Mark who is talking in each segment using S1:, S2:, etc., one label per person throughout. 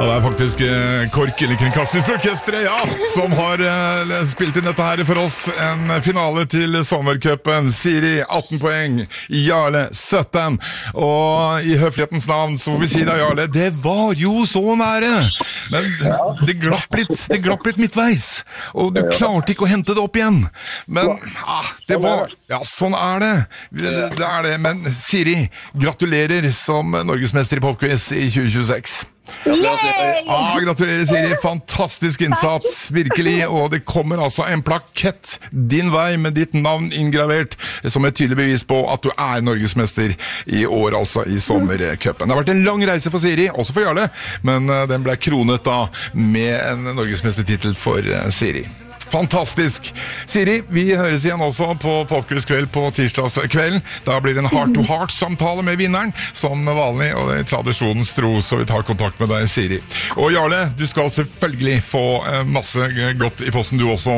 S1: Ja, det faktisk KORK, eller Kringkastingsorkestret, ja, som har spilt inn dette her for oss. En finale til sommercupen. Siri, 18 poeng. Jarle, 17. Og i høflighetens navn så får vi si da, Jarle, det var jo så nære. Men det glapp litt midtveis. Og du klarte ikke å hente det opp igjen. Men det var... Ja, sånn det. Det det. Men Siri, gratulerer som norgesmester i popquiz i 2026. Gratulerer Siri, fantastisk innsats, virkelig. Og det kommer altså en plakett din vei med ditt navn inngravert, som et tydelig bevis på at du norgesmester i år, altså i sommercupen. Det har vært en lang reise for Siri, også for Jarle, men den ble kronet da med en norgesmestertitel for Siri. Fantastisk. Siri, vi høres igjen også på Popquiz-kveld på tirsdagskvelden. Da blir det en heart-to-heart-samtale med vinneren, som vanlig, og det tradisjonens tro, så vi tar kontakt med deg, Siri. Og Jarle, du skal selvfølgelig få masse godt i posten du også,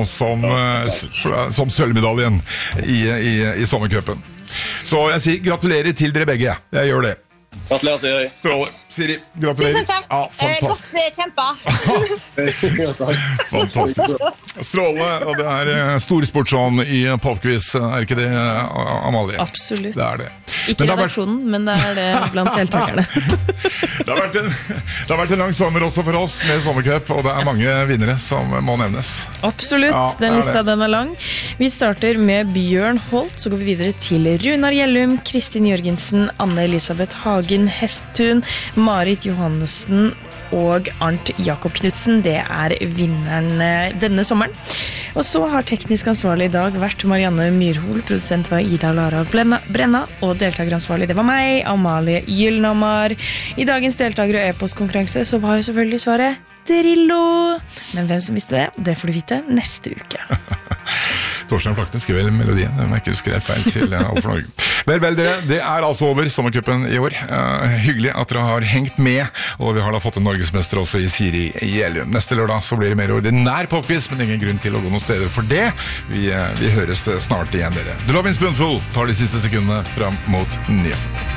S1: som sølvmedaljen i sommercupen. Så jeg sier gratulerer til dere begge. Jeg gjør det.
S2: Gratulerer, Siri.
S1: Stråle. Siri, gratulerer.
S3: Tusen takk.
S1: Fantastisk.
S3: Godt kjempa.
S1: Fantastisk. Stråle, og det storsportsånd i popquiz, ikke det, Amalie?
S4: Absolutt.
S1: Det det.
S4: Ikke redaksjonen, men det det blant deltakerne.
S1: Det har vært en lang sommer også for oss med sommercup, og det mange vinnere som må nevnes.
S4: Absolutt, ja, den lista den lang. Vi starter med Bjørn Holt, så går vi videre til Runar Gjellum, Kristin Jørgensen, Anne-Elisabeth Hagen Hesttun, Marit Johannessen og Arnt Jakob Knudsen. Det vinneren denne sommeren. Og så har teknisk ansvarlig i dag vært Marianne Myrhol, produsent var Ida Lara Brenna, og deltakeransvarlig det var meg, Amalie Gyllenhammar. I dagens deltaker- og e-postkonkurranse så var jo selvfølgelig svaret Drillo. Men hvem som visste det får du vite neste uke.
S1: Torstein Flakne skrev melodien, om jeg ikke husker feil, til Alt for Norge. Vel dere, det altså over sommercupen i år. Hyggelig at dere har hengt med, og vi har da fått en norgesmester også i Siri Gjellum. Neste lørdag så blir det mer ordinær popquiz, men ingen grunn til å gå noen steder for det. Vi høres snart igjen, dere. The Love in Spoonful tar de siste sekundene fram mot 9.